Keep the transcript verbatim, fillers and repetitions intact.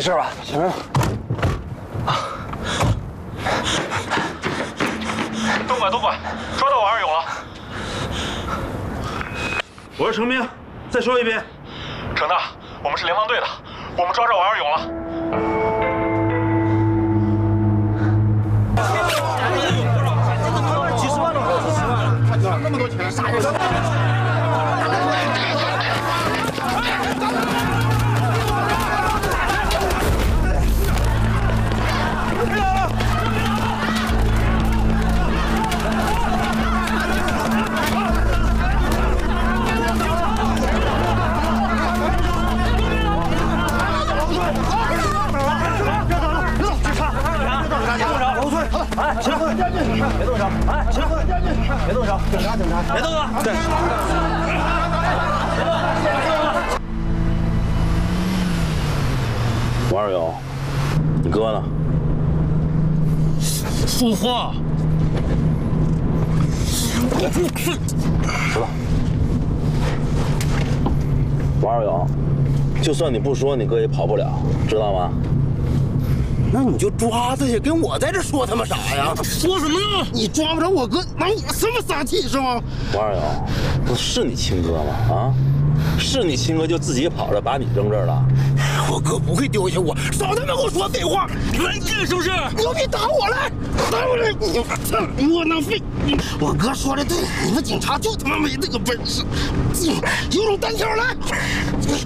事吧？行了。啊！ 东莞，东莞，抓到王二勇了。 我是程兵，再说一遍。 程大，我们是联防队的，我们抓着王二勇了。 几十万了，几十万了，他赚那么多钱，傻人。哎，行，别动手！哎，行，别动手！警察，警察，别动啊！对。 王二勇，你哥呢？ 说话！ 知道。王二勇，就算你不说，你哥也跑不了，知道吗？ 那你就抓他去，跟我在这说他妈啥呀？ 说什么呢？ 你抓不着我哥，拿我这么撒气是吗？ 王二勇，不是你亲哥吗？啊，是你亲哥就自己跑着把你扔这儿了。 我哥不会丢下我，少他妈给我说废话！ 来劲是不是？ 牛逼，打我来，打我来！你窝囊废！我哥说的对，你们警察就他妈没这个本事，有种单挑来！